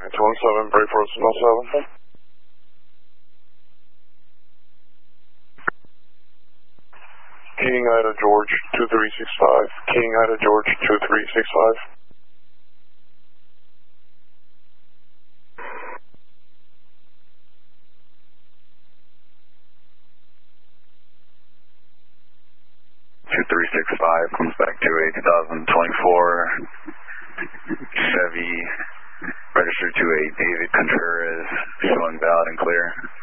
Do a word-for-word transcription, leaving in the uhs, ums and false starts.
two one seven, break for one seven. King Ida George two three six five, King Ida George two three six five. two three six five comes back to a two thousand twenty-four Chevy registered to a David Contreras, showing valid and clear.